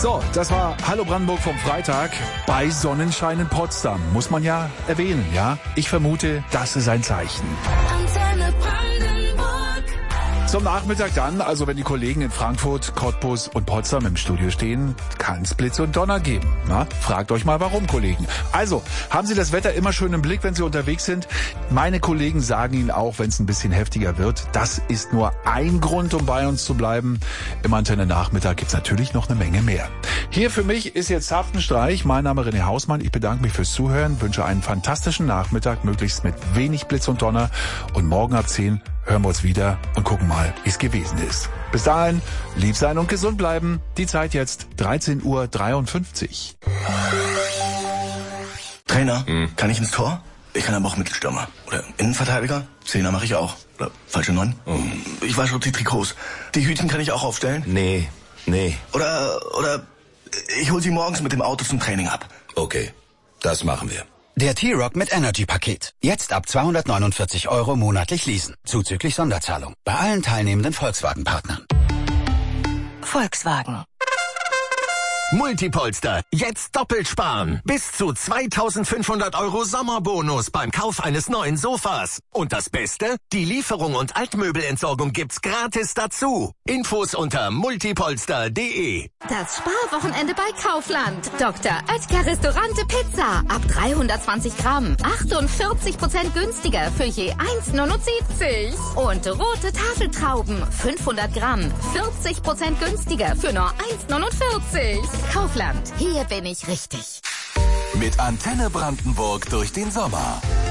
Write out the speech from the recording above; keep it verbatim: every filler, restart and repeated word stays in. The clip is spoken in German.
So, das war Hallo Brandenburg vom Freitag bei Sonnenschein in Potsdam. Muss man ja erwähnen, ja? Ich vermute, das ist ein Zeichen. Antenne Brandenburg. Zum Nachmittag dann, also wenn die Kollegen in Frankfurt, Cottbus und Potsdam im Studio stehen, kann es Blitz und Donner geben. Na, fragt euch mal warum, Kollegen. Also, haben Sie das Wetter immer schön im Blick, wenn Sie unterwegs sind? Meine Kollegen sagen Ihnen auch, wenn es ein bisschen heftiger wird, das ist nur ein Grund, um bei uns zu bleiben. Im Antenne Nachmittag gibt's natürlich noch eine Menge mehr. Hier für mich ist jetzt Hafenstreich. Mein Name René Hausmann. Ich bedanke mich fürs Zuhören, wünsche einen fantastischen Nachmittag, möglichst mit wenig Blitz und Donner. Und morgen ab zehn hören wir uns wieder und gucken mal, wie es gewesen ist. Bis dahin, lieb sein und gesund bleiben. Die Zeit jetzt dreizehn Uhr dreiundfünfzig. Trainer, hm. kann ich ins Tor? Ich kann aber auch Mittelstürmer. Oder Innenverteidiger? Zehner mache ich auch. Oder falsche Neun? Oh. Ich wasche auch die Trikots. Die Hütchen kann ich auch aufstellen? Nee, nee. Oder, oder ich hol sie morgens mit dem Auto zum Training ab. Okay, das machen wir. Der T-Rock mit Energy-Paket. Jetzt ab zweihundertneunundvierzig Euro monatlich leasen. Zuzüglich Sonderzahlung. Bei allen teilnehmenden Volkswagen-Partnern. Volkswagen. Multipolster. Jetzt doppelt sparen. Bis zu zweitausendfünfhundert Euro Sommerbonus beim Kauf eines neuen Sofas. Und das Beste? Die Lieferung und Altmöbelentsorgung gibt's gratis dazu. Infos unter multipolster punkt de. Das Sparwochenende bei Kaufland. Doktor Oetker Restaurante Pizza. Ab dreihundertzwanzig Gramm. achtundvierzig Prozent günstiger für je eins neunundsiebzig. Und rote Tafeltrauben. fünfhundert Gramm. vierzig Prozent günstiger für nur eins neunundvierzig. Kaufland. Hier bin ich richtig. Mit Antenne Brandenburg durch den Sommer.